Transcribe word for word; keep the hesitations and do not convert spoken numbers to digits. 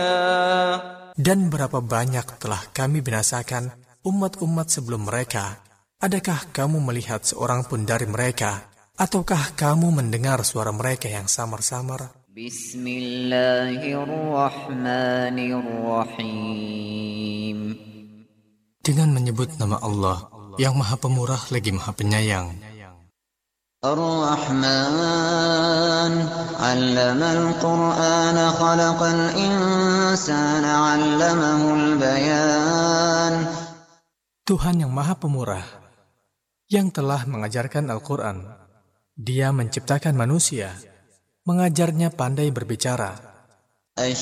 Dan berapa banyak telah kami binasakan umat-umat sebelum mereka. Adakah kamu melihat seorang pun dari mereka? Ataukah kamu mendengar suara mereka yang samar-samar? Bismillahirrahmanirrahim. Dengan menyebut nama Allah yang Maha Pemurah lagi Maha Penyayang. Ar-Rahman 'allamal Qur'ana khalaqal insana 'allamahul bayan. Tuhan yang Maha Pemurah yang telah mengajarkan Al-Quran. Dia menciptakan manusia, mengajarnya pandai berbicara.